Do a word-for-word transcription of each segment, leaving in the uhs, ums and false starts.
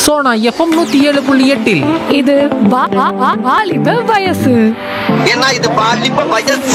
Sona FM நூத்தி ஏழு புள்ளி எட்டில் இது வா- வா- வா- வாலிப வயசு. ஏன்னா இது பாலிப்ப வயசு.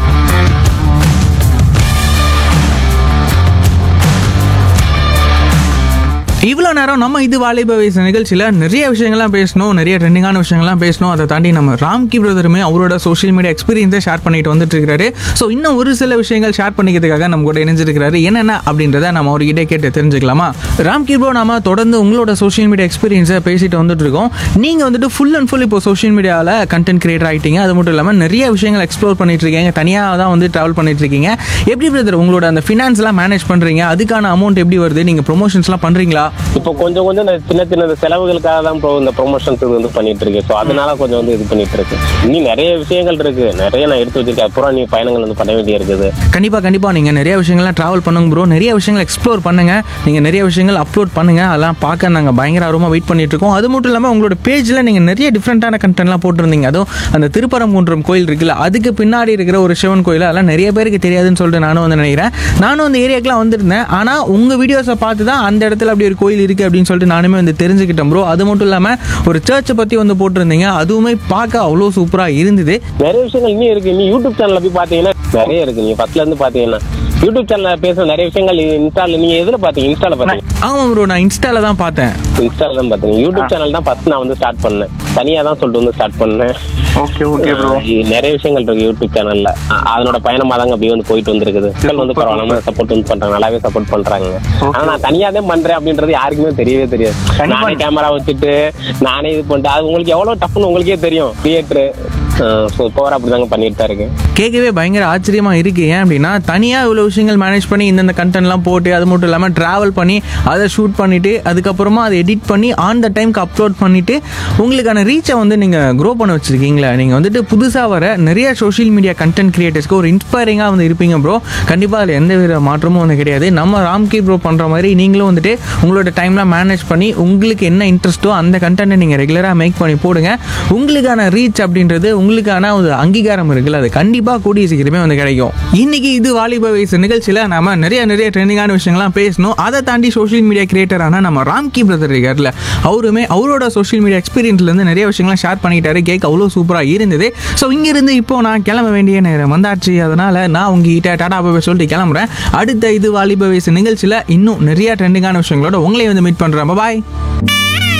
இவ்வளோ நேரம் நம்ம இது வாலிப வயசு நிகழ்ச்சியில் நிறைய விஷயங்கள்லாம் பேசணும், நிறைய ட்ரெண்டிங்கான விஷயங்கள்லாம் பேசணும். அதை தாண்டி நம்ம ராம்கி பிரதருமே அவரோட சோஷியல் மீடியா எக்ஸ்பீரியன்ஸை ஷேர் பண்ணிட்டு வந்துட்டு இருக்காரு. ஸோ இன்னும் ஒரு சில விஷயங்கள் ஷேர் பண்ணிக்கிறதுக்காக நம்ம கூட இணைஞ்சிருக்கிறாரு. என்னென்ன அப்படின்றத நம்ம அவர்கிட்ட கேட்டு தெரிஞ்சுக்கலாமா? ராம்கி ப்ரோ, நாம தொடர்ந்து உங்களோட சோஷியல் மீடியா எக்ஸ்பீரியன்ஸை பேசிட்டு வந்துட்டு இருக்கோம். நீங்கள் வந்துட்டு ஃபுல் அண்ட் ஃபுல் இப்போ சோஷியல் மீடியாவில் கண்டென்ட் கிரியேட்டர் ஆகிட்டீங்க. அது மட்டும் இல்லாமல் நிறைய விஷயங்கள் எக்ஸ்ப்ளோர் பண்ணிட்டு இருக்கீங்க, தனியாக தான் வந்து ட்ராவல் பண்ணிட்டு இருக்கீங்க. எப்படி பிரதர் உங்களோட அந்த ஃபினான்ஸ்லாம் மேனேஜ் பண்ணுறீங்க? அதுக்கான அமௌண்ட் எப்படி வருது? நீங்கள் ப்ரொமோஷன்ஸ்லாம் பண்ணுறீங்களா? இப்போ கொஞ்சம் கொஞ்சம் இந்த சின்ன சின்ன செலவுகளுக்காக தான் ப்ரோ இந்த ப்ரொமோஷன்ஸ் வந்து பண்ணிட்டு இருக்கு. ஸோ அதனால கொஞ்சம் வந்து இது பண்ணிட்டு இருக்கு. இன்னும் நிறைய விஷயங்கள் இருக்கு, நிறைய நான் எடுத்து வச்சிருக்கேன். அப்புறம் நீ பயணங்கள் வந்து பண்ண வேண்டிய இருக்குது. கண்டிப்பாக கண்டிப்பாக நீங்கள் நிறைய விஷயங்கள்லாம் ட்ராவல் பண்ணுங்க ப்ரோ. நிறைய விஷயங்கள் எக்ஸ்ப்ளோர் பண்ணுங்க. நீங்கள் நிறைய விஷயங்கள் அப்லோட் பண்ணுங்க. அதெல்லாம் பார்க்க நாங்கள் பயங்கர ஆர்வமாக வெயிட் பண்ணிட்டு இருக்கோம். அது மட்டும் இல்லாமல் உங்களோட பேஜில் நீங்கள் நிறைய டிஃப்ரெண்ட்டான கண்டென்ட்லாம் போட்டிருந்தீங்க. அதுவும் அந்த திருப்பரங்குன்றம் கோயில் இருக்குல்ல, அதுக்கு பின்னாடி இருக்கிற ஒரு சிவன் கோயில், அதெல்லாம் நிறைய பேருக்கு தெரியாதுன்னு சொல்லிட்டு நானும் வந்து நினைக்கிறேன். நானும் அந்த ஏரியாக்கெலாம் வந்திருந்தேன். ஆனால் உங்கள் வீடியோஸை பார்த்து தான் அந்த இடத்துல அப்படி ஒரு கோயில் இருக்குது அப்படின்னு சொல்லிட்டு நானுமே வந்து தெரிஞ்சுக்கிட்டேன் ப்ரோ. அது மட்டும் இல்லாமல் ஒரு சர்ச்சை பற்றி வந்து போட்டிருந்தீங்க. அதுவுமே பார்க்க அவ்வளோ சூப்பராக இருந்தது. நிறைய விஷயங்கள் இன்னும் இருக்கு. இன்னும் யூடியூப் சேனல்ல போய் பாத்தீங்கன்னா நிறைய இருக்கு. நீங்க ஃபர்ஸ்ட்ல இருந்து பாத்தீங்கன்னா யூடியூப் சேனல்ல பேசுற நிறைய விஷயங்கள் இன்ஸ்டால நீங்க எதுல பாத்தீங்க? இன்ஸ்டால பாத்தீங்க? ஆமாம் ப்ரோ, நான் இன்ஸ்டால தான் பார்த்தேன். இன்ஸ்டால தான் பாத்தீங்க. யூடியூப் சேனல் தான் ஃபர்ஸ்ட் நான் வந்து ஸ்டார்ட் பண்ணேன். தனியா தான் சொல்லிட்டு வந்து ஸ்டார்ட் பண்ணேன். Okay okay bro. நிறைய விஷயங்கள் இருக்கு யூடியூப் சேனல்ல. அதனோட பயணமா தாங்க அப்படியே வந்து போயிட்டு வந்துருக்குது. மக்கள் வந்து பரவாயில்லாம சப்போர்ட் வந்து பண்றாங்க, நல்லாவே சப்போர்ட் பண்றாங்க. ஆனா நான் தனியா தான் பண்றேன் அப்படின்றது யாருக்குமே தெரியவே தெரியாது. நானே கேமரா வச்சுட்டு நானே இது பண்ணிட்டு அது உங்களுக்கு எவ்வளவு டஃப்னு உங்களுக்கே தெரியும். கிரியேட்டர் போற அப்படிதாங்க பண்ணிட்டு தான் இருக்கு. கேட்கவே பயங்கர ஆச்சரியமா இருக்கு. ஏன் அப்படின்னா தனியா இவ்வளவு விஷயங்கள் மேனேஜ் பண்ணி இந்தந்த கண்டென்ட்லாம் போட்டு, அது மட்டும் இல்லாமல் டிராவல் பண்ணி அதை ஷூட் பண்ணிட்டு அதுக்கப்புறமா அதை எடிட் பண்ணி ஆன் த டைம்க்கு அப்லோட் பண்ணிட்டு உங்களுக்கான ரீச்சை வந்து நீங்க க்ரோ பண்ண வச்சிருக்கீங்களா? நீங்க வந்துட்டு புதுசா வர நிறைய சோஷியல் மீடியா கண்டென்ட் கிரியேட்டர்ஸ்க்கு ஒரு இன்ஸ்பைரிங்கா வந்து இருப்பீங்க ப்ரோ. கண்டிப்பா அதில் எந்த வித மாற்றமும் வந்து கிடையாது. நம்ம ராம்கி ப்ரோ பண்ற மாதிரி நீங்களும் வந்துட்டு உங்களோட டைம்லாம் மேனேஜ் பண்ணி உங்களுக்கு என்ன இன்ட்ரெஸ்ட்டோ அந்த கண்டென்ட்டை நீங்க ரெகுலரா மேக் பண்ணி போடுங்க. உங்களுக்கான ரீச் அப்படின்றது, உங்களுக்கான ஒரு அங்கீகாரம் இருக்குல்ல, அது கண்டிப்பா கூடிய சீக்கிரமே வந்து கிடைக்கும். இன்னைக்கு இது வாலிப வயசு நிகழ்ச்சியில நாம நிறைய நிறைய ட்ரெண்டிங்கான விஷயங்கள்லாம் பேசணும். அதை தாண்டி சோஷியல் மீடியா கிரியேட்டரான நம்ம ராம்கி பிரதர் இருக்கார்ல, அவருமே அவரோட சோஷியல் மீடியா எக்ஸ்பீரியன்ஸ்ல இருந்து நிறைய விஷயங்கள்லாம் ஷேர் பண்ணிட்டாரு. கேட்க அவ்வளோ சூப்பரா இருந்தது. ஸோ இங்கிருந்து இப்போ நான் கிளம்ப வேண்டிய நேரம் வந்தாச்சு. அதனால நான் உங்ககிட்ட டாடா பாபா சொல்லிட்டு கிளம்புறேன். அடுத்த இது வாலிப வயசு நிகழ்ச்சியில இன்னும் நிறைய ட்ரெண்டிங்கான விஷயங்களோட உங்களையும் வந்து மீட் பண்றேன். பாய்.